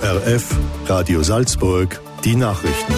ORF, Radio Salzburg, die Nachrichten.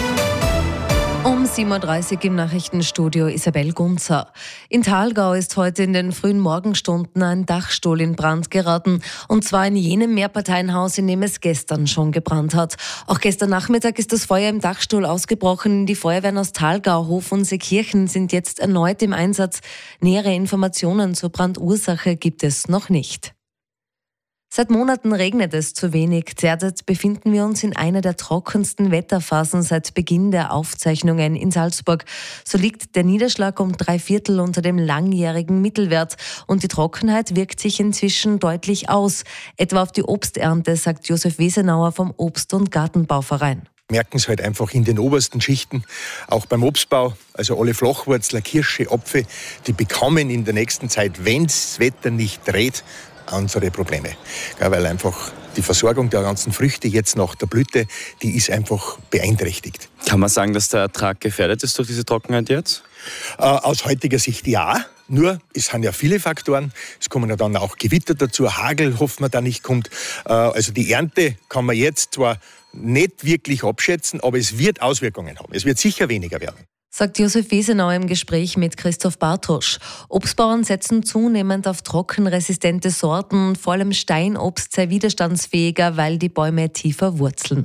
Um 7.30 Uhr im Nachrichtenstudio Isabel Gunzer. In Thalgau ist heute in den frühen Morgenstunden ein Dachstuhl in Brand geraten. Und zwar in jenem Mehrparteienhaus, in dem es gestern schon gebrannt hat. Auch gestern Nachmittag ist das Feuer im Dachstuhl ausgebrochen. Die Feuerwehren aus Thalgau, Hof und Seekirchen sind jetzt erneut im Einsatz. Nähere Informationen zur Brandursache gibt es noch nicht. Seit Monaten regnet es zu wenig. Derzeit befinden wir uns in einer der trockensten Wetterphasen seit Beginn der Aufzeichnungen in Salzburg. So liegt der Niederschlag um 3/4 unter dem langjährigen Mittelwert. Und die Trockenheit wirkt sich inzwischen deutlich aus. Etwa auf die Obsternte, sagt Josef Wesenauer vom Obst- und Gartenbauverein. Merken es halt einfach in den obersten Schichten, auch beim Obstbau, also alle Flachwurzler, Kirsche, Apfel, die bekommen in der nächsten Zeit, wenn das Wetter nicht dreht, unsere Probleme. Ja, weil einfach die Versorgung der ganzen Früchte jetzt nach der Blüte, die ist einfach beeinträchtigt. Kann man sagen, dass der Ertrag gefährdet ist durch diese Trockenheit jetzt? Aus heutiger Sicht ja. Nur, es sind ja viele Faktoren. Es kommen ja dann auch Gewitter dazu, Hagel hoffen wir da nicht kommt. Also die Ernte kann man jetzt zwar nicht wirklich abschätzen, aber es wird Auswirkungen haben. Es wird sicher weniger werden. Sagt Josef Wesenauer im Gespräch mit Christoph Bartosch. Obstbauern setzen zunehmend auf trockenresistente Sorten. Vor allem Steinobst sei widerstandsfähiger, weil die Bäume tiefer wurzeln.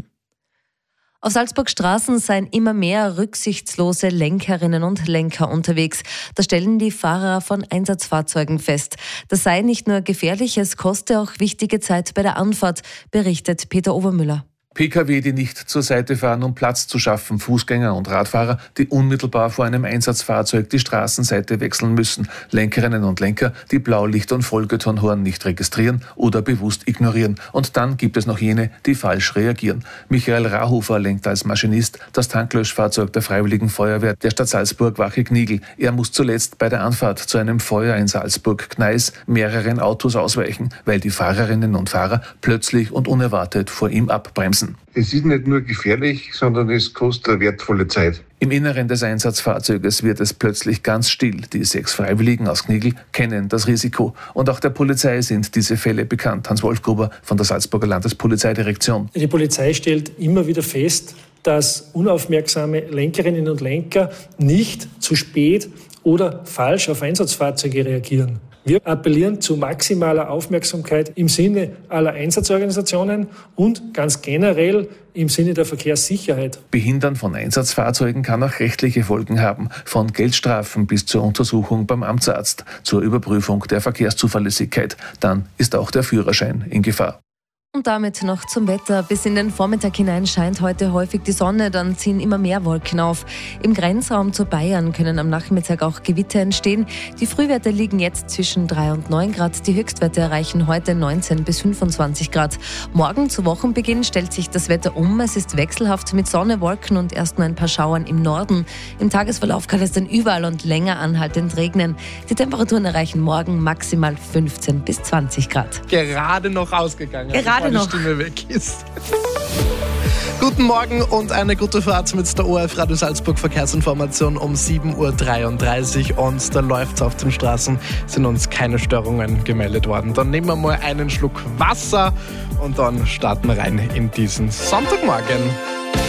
Auf Salzburg Straßen seien immer mehr rücksichtslose Lenkerinnen und Lenker unterwegs. Das stellen die Fahrer von Einsatzfahrzeugen fest. Das sei nicht nur gefährlich, es koste auch wichtige Zeit bei der Anfahrt, berichtet Peter Obermüller. Pkw, die nicht zur Seite fahren, um Platz zu schaffen, Fußgänger und Radfahrer, die unmittelbar vor einem Einsatzfahrzeug die Straßenseite wechseln müssen, Lenkerinnen und Lenker, die Blaulicht- und Folgetonhorn nicht registrieren oder bewusst ignorieren. Und dann gibt es noch jene, die falsch reagieren. Michael Rahofer lenkt als Maschinist das Tanklöschfahrzeug der Freiwilligen Feuerwehr der Stadt Salzburg Wache Gnigl. Er muss zuletzt bei der Anfahrt zu einem Feuer in Salzburg-Gneis mehreren Autos ausweichen, weil die Fahrerinnen und Fahrer plötzlich und unerwartet vor ihm abbremsen. Es ist nicht nur gefährlich, sondern es kostet eine wertvolle Zeit. Im Inneren des Einsatzfahrzeuges wird es plötzlich ganz still. Die 6 Freiwilligen aus Gnigl kennen das Risiko. Und auch der Polizei sind diese Fälle bekannt. Hans-Wolf Gruber von der Salzburger Landespolizeidirektion. Die Polizei stellt immer wieder fest, dass unaufmerksame Lenkerinnen und Lenker nicht zu spät oder falsch auf Einsatzfahrzeuge reagieren. Wir appellieren zu maximaler Aufmerksamkeit im Sinne aller Einsatzorganisationen und ganz generell im Sinne der Verkehrssicherheit. Behindern von Einsatzfahrzeugen kann auch rechtliche Folgen haben, von Geldstrafen bis zur Untersuchung beim Amtsarzt, zur Überprüfung der Verkehrszuverlässigkeit. Dann ist auch der Führerschein in Gefahr. Und damit noch zum Wetter. Bis in den Vormittag hinein scheint heute häufig die Sonne, dann ziehen immer mehr Wolken auf. Im Grenzraum zu Bayern können am Nachmittag auch Gewitter entstehen. Die Frühwerte liegen jetzt zwischen 3 und 9 Grad. Die Höchstwerte erreichen heute 19 bis 25 Grad. Morgen zu Wochenbeginn stellt sich das Wetter um. Es ist wechselhaft mit Sonne, Wolken und erst nur ein paar Schauern im Norden. Im Tagesverlauf kann es dann überall und länger anhaltend regnen. Die Temperaturen erreichen morgen maximal 15 bis 20 Grad. Gerade noch ausgegangen. Gerade noch. Die Stimme weg ist. Guten Morgen und eine gute Fahrt mit der ORF Radio Salzburg Verkehrsinformation um 7.33 Uhr und da läuft's auf den Straßen, sind uns keine Störungen gemeldet worden. Dann nehmen wir mal einen Schluck Wasser und dann starten wir rein in diesen Sonntagmorgen.